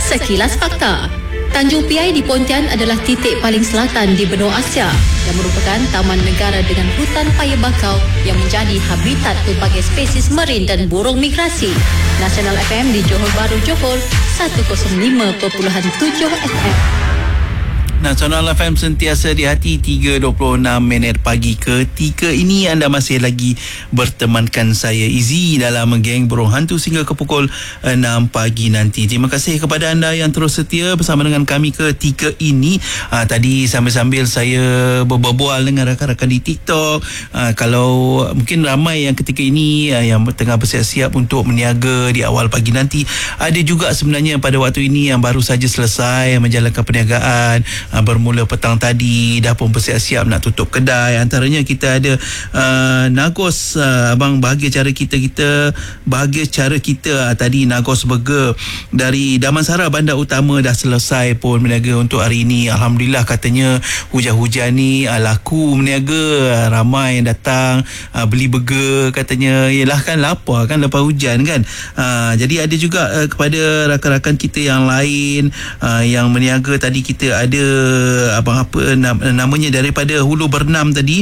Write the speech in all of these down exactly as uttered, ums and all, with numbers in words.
Sekilas Fakta. Tanjung Piai di Pontian adalah titik paling selatan di benua Asia yang merupakan taman negara dengan hutan paya bakau yang menjadi habitat pelbagai spesies marin dan burung migrasi. Nasional F M di Johor Bahru, Johor, seratus lima perpuluhan tujuh F M. Nasional F M sentiasa di hati. Tiga dua puluh enam minit pagi ketika ini anda masih lagi bertemankan saya Izzy dalam Geng Burung Hantu sehingga ke pukul enam pagi nanti. Terima kasih kepada anda yang terus setia bersama dengan kami ketika ini. Ha, tadi sambil-sambil saya berbual dengan rakan-rakan di TikTok. Ha, kalau mungkin ramai yang ketika ini ha, yang tengah bersiap-siap untuk meniaga di awal pagi nanti. Ada juga sebenarnya pada waktu ini yang baru saja selesai menjalankan perniagaan. Bermula petang tadi dah pun bersiap-siap nak tutup kedai. Antaranya kita ada uh, Nagos, uh, abang bahagia cara kita kita bahagia cara kita uh, tadi Nagos Burger dari Damansara Bandar Utama dah selesai pun berniaga untuk hari ini. Alhamdulillah, katanya hujan-hujan ni uh, laku berniaga, uh, ramai yang datang uh, beli burger, katanya yelah kan lapar kan lepas hujan kan. Uh, jadi ada juga uh, kepada rakan-rakan kita yang lain uh, yang berniaga tadi. Kita ada abang apa namanya daripada Hulu Bernam tadi,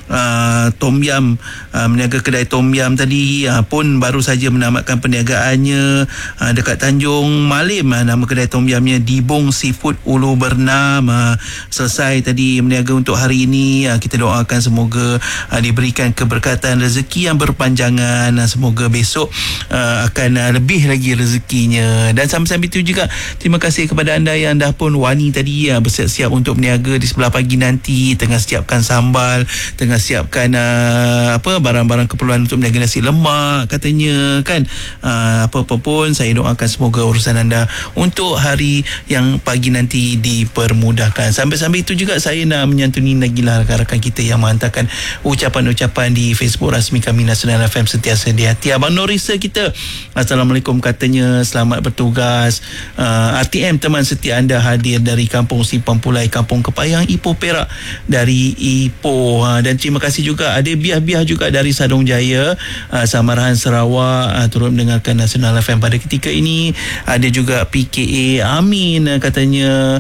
uh, Tom Yam, uh, meniaga kedai Tom Yam tadi uh, pun baru saja menamatkan perniagaannya uh, dekat Tanjung Malim. Uh, nama kedai Tom Yamnya Dibong Seafood Hulu Bernam. Uh, selesai tadi meniaga untuk hari ini. Uh, kita doakan semoga uh, diberikan keberkatan rezeki yang berpanjangan. Uh, semoga besok uh, akan uh, lebih lagi rezekinya. Dan sambil-sambil itu juga terima kasih kepada anda yang dah pun wani tadi uh, bersiap siap untuk berniaga di sebelah pagi nanti, tengah siapkan sambal, tengah siapkan uh, apa barang-barang keperluan untuk berniaga nasi lemak katanya kan. Uh, apa-apa pun saya doakan semoga urusan anda untuk hari yang pagi nanti dipermudahkan. Sambil-sambil itu juga saya nak menyantuni lagi lah rakan-rakan kita yang menghantarkan ucapan-ucapan di Facebook rasmi kami Nasional F M sentiasa di hati. Abang Norisa kita, Assalamualaikum, katanya selamat bertugas. uh, R T M teman setia anda hadir dari Kampung Simpang Pulai, Kampung Kepayang, Ipoh Perak dari Ipoh. Ha, dan terima kasih juga ada biah-biah juga dari Sadong Jaya, uh, Samarahan Sarawak, uh, turut mendengarkan Nasional F M pada ketika ini. Ada juga P K A Amin, uh, katanya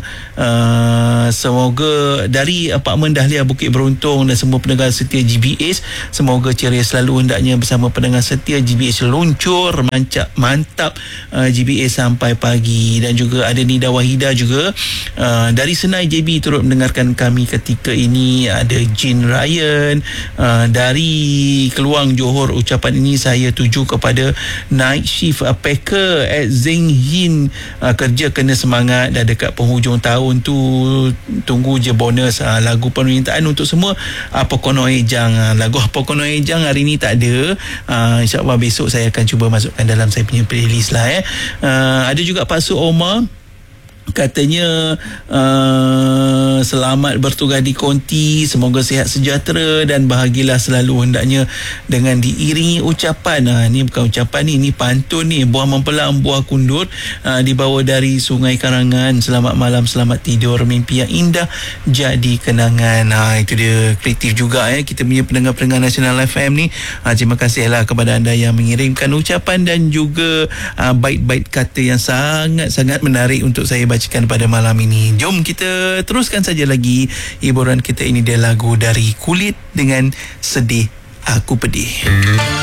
uh, semoga dari Apartmen Dahlia Bukit Beruntung dan semua pendengar setia G B S semoga ceria selalu, hendaknya bersama pendengar setia G B S luncur mancap mantap uh, G B S sampai pagi. Dan juga ada Nida Wahida juga uh, dari Senai J B turut mendengarkan kami ketika ini. Ada Jin Ryan uh, dari Keluang Johor. Ucapan ini saya tuju kepada Night Shift uh, Packer at Zeng Hin. uh, kerja kena semangat, dah dekat penghujung tahun tu, tunggu je bonus. uh, lagu permintaan untuk semua Apa Kono Ejang. uh, lagu Apa Kono Ejang hari ni tak ada. uh, InsyaAllah besok saya akan cuba masukkan dalam saya punya playlist lah eh. uh, ada juga Pak Su Omar, katanya uh, selamat bertugas di konti, semoga sihat sejahtera dan bahagialah selalu, hendaknya dengan diiringi ucapan. uh, ni bukan ucapan ni, ni pantun ni, buah mempelang buah kundur, uh, dibawa dari Sungai Karangan. Selamat malam, selamat tidur, mimpi yang indah jadi kenangan. uh, itu dia, kreatif juga eh kita punya pendengar-pendengar Nasional F M ni. uh, terima kasihlah kepada anda yang mengirimkan ucapan dan juga uh, bait-bait kata yang sangat-sangat menarik untuk saya bacakan pada malam ini. Jom kita teruskan saja lagi hiburan kita ini. Dia lagu dari Kulit dengan Sedih Aku Pedih.